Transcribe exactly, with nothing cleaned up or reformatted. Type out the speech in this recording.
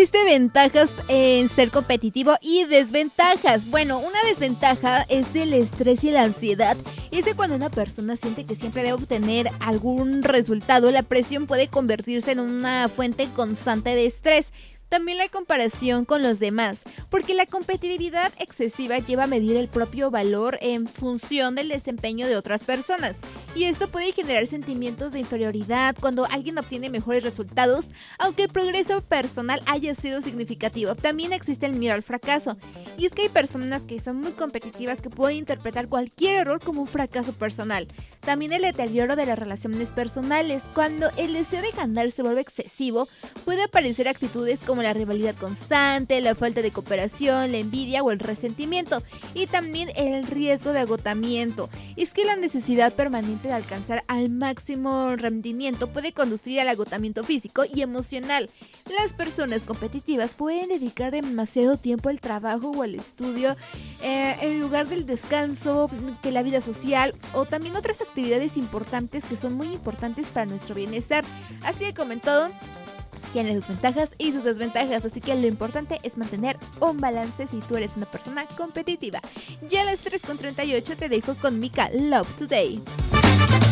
Existen ventajas en ser competitivo y desventajas. Bueno, una desventaja es el estrés y la ansiedad. Y es que cuando una persona siente que siempre debe obtener algún resultado, la presión puede convertirse en una fuente constante de estrés. También la comparación con los demás, porque la competitividad excesiva lleva a medir el propio valor en función del desempeño de otras personas. Y esto puede generar sentimientos de inferioridad cuando alguien obtiene mejores resultados, aunque el progreso personal haya sido significativo. También existe el miedo al fracaso. Y es que hay personas que son muy competitivas que pueden interpretar cualquier error como un fracaso personal. También el deterioro de las relaciones personales. Cuando el deseo de ganar se vuelve excesivo, puede aparecer actitudes como la rivalidad constante, la falta de cooperación, la envidia o el resentimiento. Y también el riesgo de agotamiento. Es que la necesidad permanente de alcanzar al máximo rendimiento puede conducir al agotamiento físico y emocional. Las personas competitivas pueden dedicar demasiado tiempo al trabajo o al estudio eh, en lugar del descanso, que la vida social o también otras actividades importantes que son muy importantes para nuestro bienestar. Así que como en todo, tiene sus ventajas y sus desventajas, así que lo importante es mantener un balance si tú eres una persona competitiva. Ya a las tres con treinta y ocho te dejo con Mika Love Today.